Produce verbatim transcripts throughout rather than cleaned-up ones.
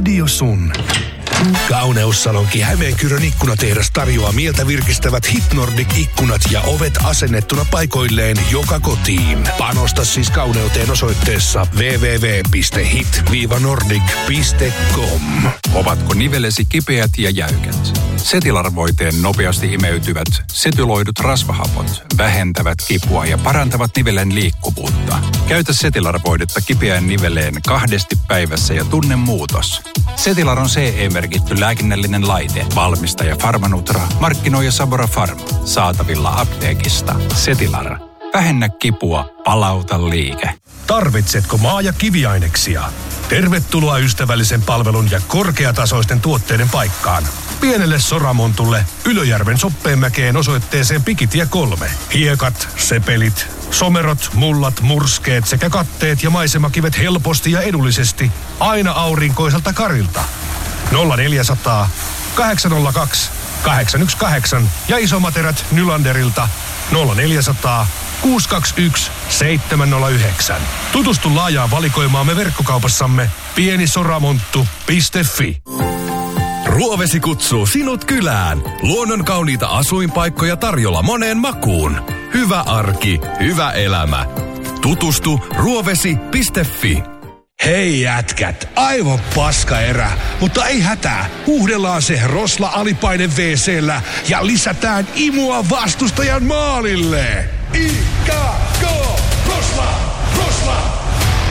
Radio Sun. Kauneussalonki Hämeenkyrön ikkunatehdas tarjoaa mieltä virkistävät Hit Nordic ikkunat ja ovet asennettuna paikoilleen joka kotiin. Panosta siis kauneuteen osoitteessa double-u double-u double-u piste hit nordic piste com. Ovatko nivelesi kipeät ja jäykät? Setilar-voiteen nopeasti imeytyvät setyloidut rasvahapot vähentävät kipua ja parantavat nivelen liikkuvuutta. Käytä Setilar-voidetta kipeään niveleen kahdesti päivässä ja tunne muutos. Setilar on C E-merkitty lääkinnällinen laite. Valmistaja Pharmanutra, markkinoija Sabora Pharma. Saatavilla apteekista. Setilar. Vähennä kipua, palauta liike. Tarvitsetko maa- ja kiviaineksia? Tervetuloa ystävällisen palvelun ja korkeatasoisten tuotteiden paikkaan. Pienelle Soramontulle Ylöjärven Soppeenmäkeen osoitteeseen Pikitie kolme. Hiekat, sepelit, somerot, mullat, murskeet sekä katteet ja maisemakivet helposti ja edullisesti aina aurinkoiselta karilta. nolla neljäsataa, kahdeksan nolla kaksi, kahdeksan yksi kahdeksan ja isomaterät Nylanderilta nolla neljäsataa, kuusi kaksi yksi, seitsemän nolla yhdeksän. Tutustu laajaan valikoimaamme verkkokaupassamme pienisoramonttu piste fi. Ruovesi kutsuu sinut kylään. Luonnon kauniita asuinpaikkoja tarjolla moneen makuun. Hyvä arki, hyvä elämä. Tutustu ruovesi piste fi. Hei jätkät, aivan paska erä, mutta ei hätää. Huuhdellaan se Rosla alipaine WC:llä ja lisätään imua vastustajan maalille. I K K Rosla, Rosla.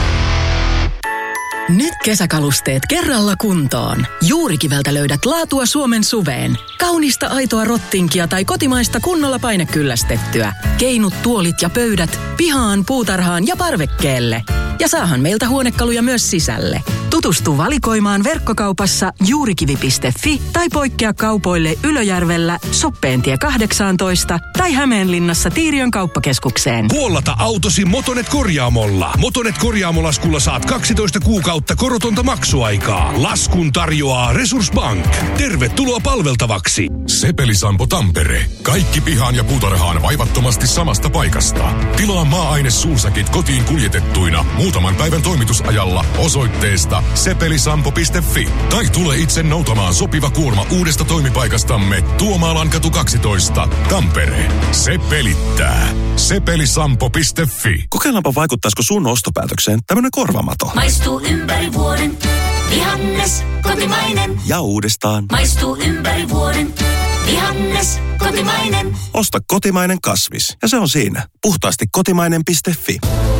Nyt kesäkalusteet kerralla kuntoon. Juurikiveltä löydät laatua Suomen suveen. Kaunista aitoa rottinkia tai kotimaista kunnolla painekyllästettyä. Keinut, tuolit ja pöydät pihaan, puutarhaan ja parvekkeelle. Ja saahan meiltä huonekaluja myös sisälle. Tutustu valikoimaan verkkokaupassa juurikivi piste fi tai poikkea kaupoille Ylöjärvellä, Soppeentie kahdeksantoista tai Hämeenlinnassa Tiiriön kauppakeskukseen. Puollata autosi Motonet korjaamolla. Motonet korjaamolaskulla saat kaksitoista kuukautta korotonta maksuaikaa. Laskun tarjoaa Resurssbank. Tervetuloa palveltavaksi. Sepelisampo Tampere. Kaikki pihaan ja puutarhaan vaivattomasti samasta paikasta. Tilaa maa-aine suusäkit kotiin kuljetettuina muutaman päivän toimitusajalla osoitteesta sepelisampo piste fi. Tai tule itse noutamaan sopiva kuorma uudesta toimipaikastamme Tuomaallankatu kaksitoista, Tampere. Se pelittää. sepelisampo piste fi. Kokeillaanpa vaikuttaisiko sun ostopäätökseen tämmönen korvamato. Maistuu ympäri vuoden. Vihannes, kotimainen. Ja uudestaan. Maistuu ympäri vuoden. Vihannes, kotimainen. Osta kotimainen kasvis. Ja se on siinä. Puhtaasti kotimainen piste fi.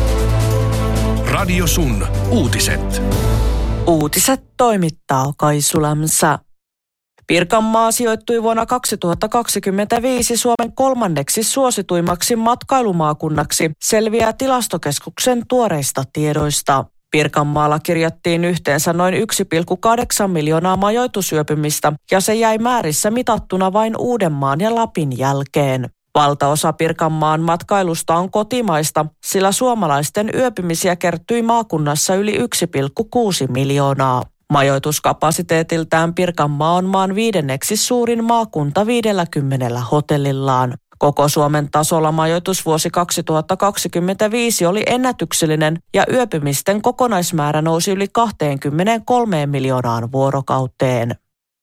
Radio Sun. Uutiset. Uutiset toimittaa Kaisu Lämsä. Pirkanmaa sijoittui vuonna kaksituhattakaksikymmentäviisi Suomen kolmanneksi suosituimmaksi matkailumaakunnaksi, selviää Tilastokeskuksen tuoreista tiedoista. Pirkanmaalla kirjattiin yhteensä noin yksi pilkku kahdeksan miljoonaa majoitusyöpymistä ja se jäi määrissä mitattuna vain Uudenmaan ja Lapin jälkeen. Valtaosa Pirkanmaan matkailusta on kotimaista, sillä suomalaisten yöpymisiä kertyi maakunnassa yli yksi pilkku kuusi miljoonaa. Majoituskapasiteetiltään Pirkanmaa on maan viidenneksi suurin maakunta viidelläkymmenellä hotellillaan. Koko Suomen tasolla majoitusvuosi kaksituhattakaksikymmentäviisi oli ennätyksellinen ja yöpymisten kokonaismäärä nousi yli kaksikymmentäkolme miljoonaan vuorokauteen.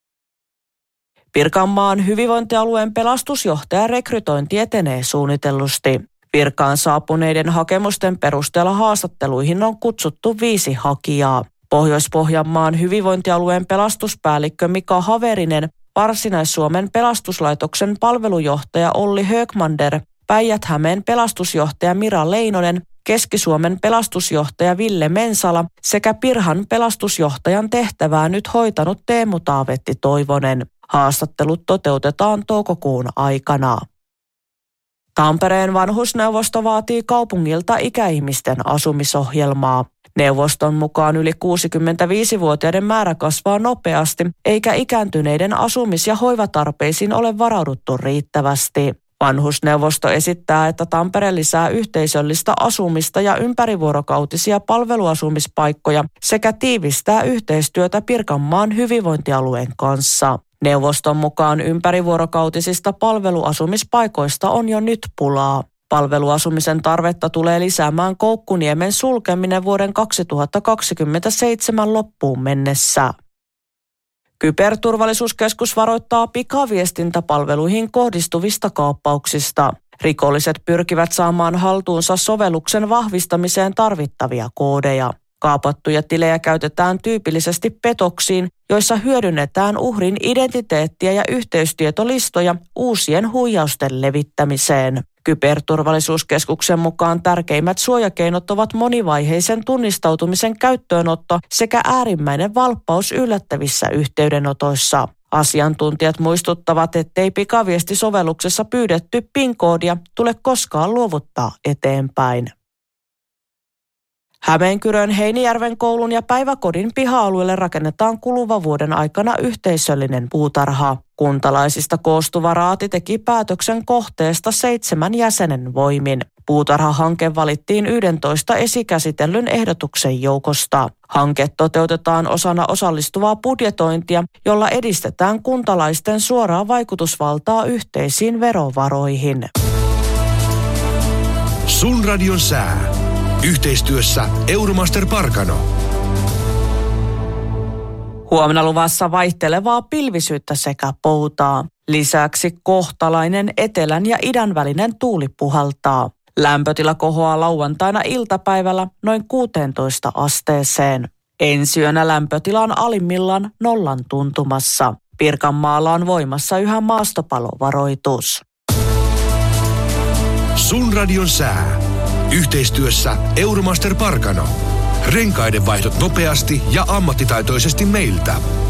Pirkanmaan hyvinvointialueen pelastusjohtajan rekrytointi etenee suunnitellusti. Virkaan saapuneiden hakemusten perusteella haastatteluihin on kutsuttu viisi hakijaa. Pohjois-Pohjanmaan hyvinvointialueen pelastuspäällikkö Mika Haverinen, Varsinais-Suomen pelastuslaitoksen palvelujohtaja Olli Högmander, Päijät-Hämeen pelastusjohtaja Mira Leinonen, Keski-Suomen pelastusjohtaja Ville Mensala sekä Pirhan pelastusjohtajan tehtävää nyt hoitanut Teemu Taavetti Toivonen. Haastattelut toteutetaan toukokuun aikana. Tampereen vanhusneuvosto vaatii kaupungilta ikäihmisten asumisohjelmaa. Neuvoston mukaan yli kuusikymmentäviisivuotiaiden määrä kasvaa nopeasti, eikä ikääntyneiden asumis- ja hoivatarpeisiin ole varauduttu riittävästi. Vanhusneuvosto esittää, että Tampere lisää yhteisöllistä asumista ja ympärivuorokautisia palveluasumispaikkoja sekä tiivistää yhteistyötä Pirkanmaan hyvinvointialueen kanssa. Neuvoston mukaan ympärivuorokautisista palveluasumispaikoista on jo nyt pulaa. Palveluasumisen tarvetta tulee lisäämään Koukkuniemen sulkeminen vuoden kaksituhattakaksikymmentäseitsemän loppuun mennessä. Kyberturvallisuuskeskus varoittaa pikaviestintäpalveluihin kohdistuvista kaappauksista. Rikolliset pyrkivät saamaan haltuunsa sovelluksen vahvistamiseen tarvittavia koodeja. Kaapattuja tilejä käytetään tyypillisesti petoksiin, joissa hyödynnetään uhrin identiteettiä ja yhteystietolistoja uusien huijausten levittämiseen. Kyberturvallisuuskeskuksen mukaan tärkeimmät suojakeinot ovat monivaiheisen tunnistautumisen käyttöönotto sekä äärimmäinen valppaus yllättävissä yhteydenotoissa. Asiantuntijat muistuttavat, ettei pikaviestisovelluksessa pyydetty PIN-koodia tule koskaan luovuttaa eteenpäin. Hämeenkyrön Heinijärven koulun ja päiväkodin piha-alueelle rakennetaan kuluvan vuoden aikana yhteisöllinen puutarha. Kuntalaisista koostuva raati teki päätöksen kohteesta seitsemän jäsenen voimin. Puutarhahanke valittiin yksitoista esikäsitellyn ehdotuksen joukosta. Hanke toteutetaan osana osallistuvaa budjetointia, jolla edistetään kuntalaisten suoraa vaikutusvaltaa yhteisiin verovaroihin. Sun radion sää. Yhteistyössä Euromaster Parkano. Huomenna luvassa vaihtelevaa pilvisyyttä sekä poutaa. Lisäksi kohtalainen etelän ja idän välinen tuuli puhaltaa. Lämpötila kohoaa lauantaina iltapäivällä noin kuuteentoista asteeseen. Ensi yönä lämpötila on alimmillaan nollan tuntumassa. Pirkanmaalla on voimassa yhä maastopalovaroitus. Sun radion sää. Yhteistyössä Euromaster Parkano. Renkaiden vaihdot nopeasti ja ammattitaitoisesti meiltä.